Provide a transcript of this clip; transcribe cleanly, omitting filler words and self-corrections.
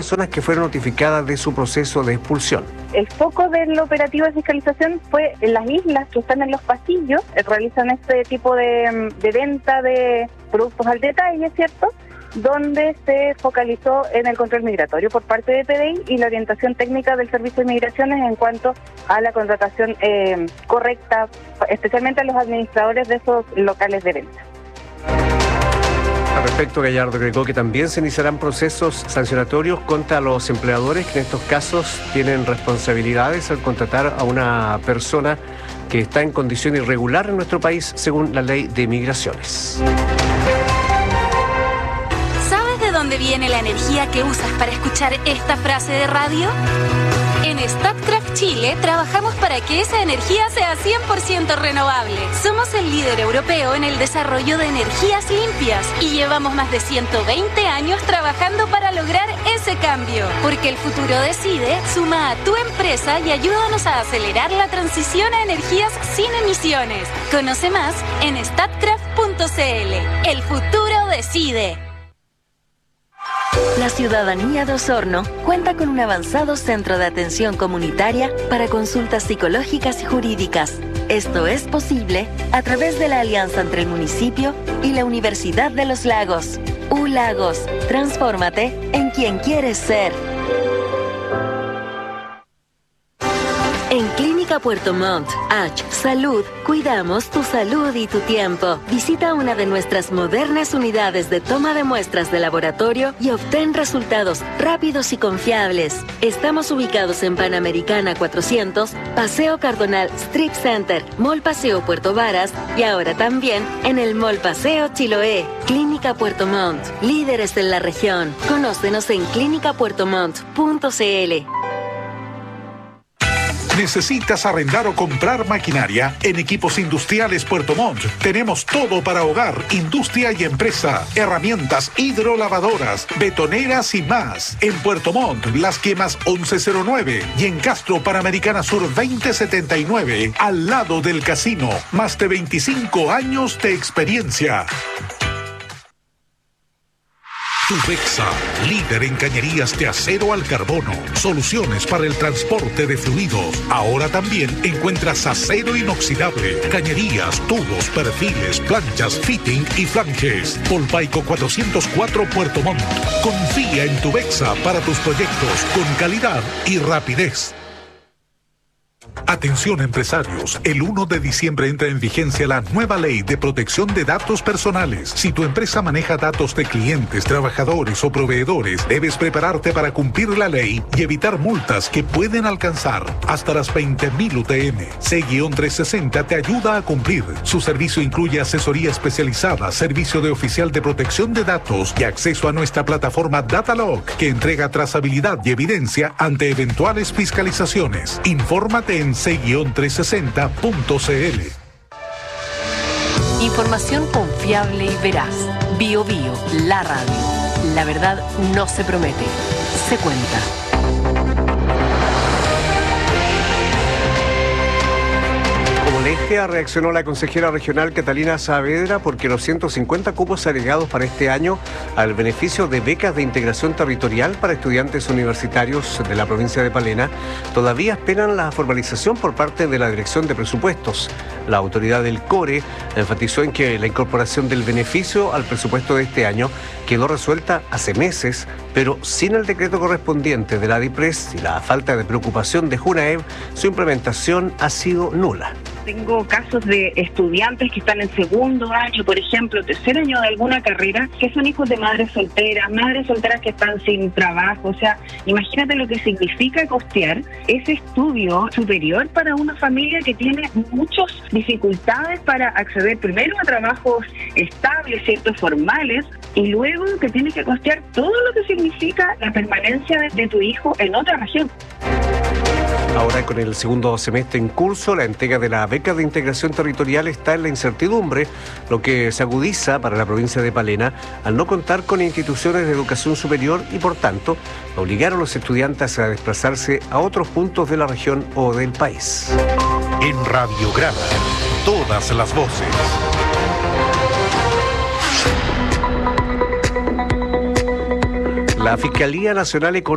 personas que fueron notificadas de su proceso de expulsión. El foco del operativo de fiscalización fue en las islas que están en los pasillos, realizan este tipo de venta de productos al detalle, ¿cierto?, donde se focalizó en el control migratorio por parte de PDI y la orientación técnica del Servicio de Migraciones en cuanto a la contratación correcta, especialmente a los administradores de esos locales de venta. Al respecto, Gallardo agregó que también se iniciarán procesos sancionatorios contra los empleadores que en estos casos tienen responsabilidades al contratar a una persona que está en condición irregular en nuestro país según la ley de migraciones. ¿De dónde viene la energía que usas para escuchar esta frase de radio? En Statkraft Chile trabajamos para que esa energía sea 100% renovable. Somos el líder europeo en el desarrollo de energías limpias y llevamos más de 120 años trabajando para lograr ese cambio. Porque el futuro decide, suma a tu empresa y ayúdanos a acelerar la transición a energías sin emisiones. Conoce más en statkraft.cl. El futuro decide. La ciudadanía de Osorno cuenta con un avanzado centro de atención comunitaria para consultas psicológicas y jurídicas. Esto es posible a través de la alianza entre el municipio y la Universidad de los Lagos. U-Lagos, transfórmate en quien quieres ser. En Clínica Puerto Montt, H Salud, cuidamos tu salud y tu tiempo. Visita una de nuestras modernas unidades de toma de muestras de laboratorio y obtén resultados rápidos y confiables. Estamos ubicados en Panamericana 400, Paseo Cardonal Strip Center, Mall Paseo Puerto Varas y ahora también en el Mall Paseo Chiloé. Clínica Puerto Montt, líderes en la región. Conócenos en clinicapuertomont.cl. ¿Necesitas arrendar o comprar maquinaria? En Equipos Industriales Puerto Montt tenemos todo para hogar, industria y empresa. Herramientas hidrolavadoras, betoneras y más. En Puerto Montt, Las Quemas 1109 y en Castro, Panamericana Sur 2079, al lado del casino. Más de 25 años de experiencia. Tubexa, líder en cañerías de acero al carbono. Soluciones para el transporte de fluidos. Ahora también encuentras acero inoxidable, cañerías, tubos, perfiles, planchas, fitting y flanges. Polpaico 404 Puerto Montt. Confía en Tubexa para tus proyectos con calidad y rapidez. Atención empresarios, el 1 de diciembre entra en vigencia la nueva ley de protección de datos personales. Si tu empresa maneja datos de clientes, trabajadores o proveedores, debes prepararte para cumplir la ley y evitar multas que pueden alcanzar hasta las 20.000 UTM. C-360 te ayuda a cumplir. Su servicio incluye asesoría especializada, servicio de oficial de protección de datos y acceso a nuestra plataforma Datalog, que entrega trazabilidad y evidencia ante eventuales fiscalizaciones. Infórmate en c-360.cl. Información confiable y veraz. Bio Bio, la radio. La verdad no se promete, se cuenta. Como Legia reaccionó la consejera regional Catalina Saavedra porque los 150 cupos agregados para este año al beneficio de becas de integración territorial para estudiantes universitarios de la provincia de Palena todavía esperan la formalización por parte de la Dirección de Presupuestos. La autoridad del CORE enfatizó en que la incorporación del beneficio al presupuesto de este año quedó resuelta hace meses, pero sin el decreto correspondiente de la DIPRES y la falta de preocupación de JUNAEV, su implementación ha sido nula. Tengo casos de estudiantes que están en segundo año, por ejemplo, tercer año de alguna carrera, que son hijos de madres solteras que están sin trabajo. O sea, imagínate lo que significa costear ese estudio superior para una familia que tiene muchas dificultades para acceder primero a trabajos estables, ciertos formales, y luego que tienes que costear todo lo que significa la permanencia de tu hijo en otra región. Ahora, con el segundo semestre en curso, la entrega de la beca de integración territorial está en la incertidumbre, lo que se agudiza para la provincia de Palena al no contar con instituciones de educación superior y, por tanto, obligar a los estudiantes a desplazarse a otros puntos de la región o del país. En Radiograma, todas las voces. La Fiscalía Nacional